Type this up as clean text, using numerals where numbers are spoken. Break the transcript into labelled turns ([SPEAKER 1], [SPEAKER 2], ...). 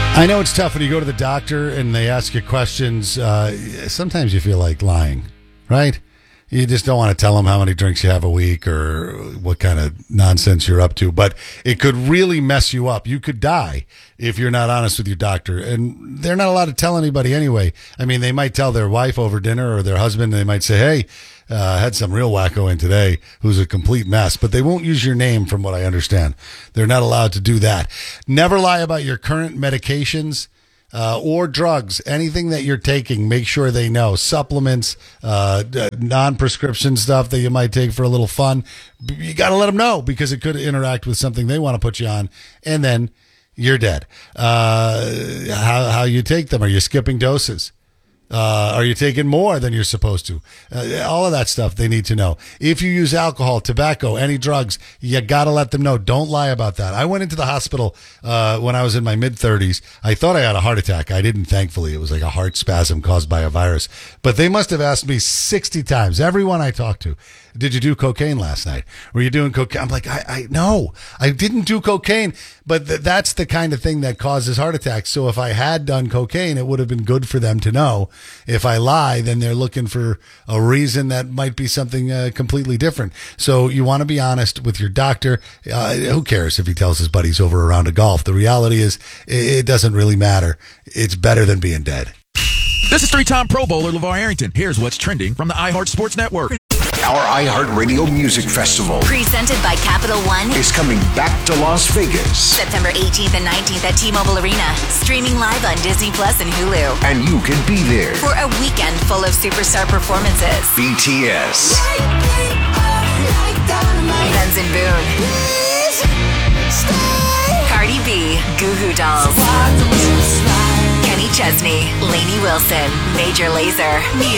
[SPEAKER 1] I know it's tough when you go to the doctor and they ask you questions. Sometimes you feel like lying, right? You just don't want to tell them how many drinks you have a week or what kind of nonsense you're up to. But it could really mess you up. You could die if you're not honest with your doctor. And they're not allowed to tell anybody anyway. I mean, they might tell their wife over dinner or their husband. They might say, hey, had some real wacko in today who's a complete mess. But they won't use your name from what I understand. They're not allowed to do that. Never lie about your current medications. Or drugs, anything that you're taking, make sure they know. Supplements, non-prescription stuff that you might take for a little fun. You got to let them know because it could interact with something they want to put you on, and then you're dead. How you take them? Are you skipping doses? Are you taking more than you're supposed to? All of that stuff they need to know. If you use alcohol, tobacco, any drugs, you got to let them know. Don't lie about that. I went into the hospital when I was in my mid-30s. I thought I had a heart attack. I didn't, thankfully. It was like a heart spasm caused by a virus. But they must have asked me 60 times, everyone I talked to, did you do cocaine last night? Were you doing cocaine? I'm like, no, I didn't do cocaine. But that's the kind of thing that causes heart attacks. So if I had done cocaine, it would have been good for them to know. If I lie, then they're looking for a reason that might be something completely different. So you want to be honest with your doctor. Who cares if he tells his buddies over a round of golf? The reality is it doesn't really matter. It's better than being dead.
[SPEAKER 2] This is three-time Pro Bowler LeVar Arrington. Here's what's trending from the iHeart Sports Network.
[SPEAKER 3] Our iHeartRadio Music Festival,
[SPEAKER 4] presented by Capital One,
[SPEAKER 3] is coming back to Las Vegas.
[SPEAKER 4] September 18th and 19th at T-Mobile Arena. Streaming live on Disney Plus and Hulu.
[SPEAKER 3] And you can be there
[SPEAKER 4] for a weekend full of superstar performances.
[SPEAKER 3] BTS,
[SPEAKER 4] Benson Boone, Cardi B, Goo Goo Dolls, Kenny Chesney, Lainey Wilson, Major Lazer,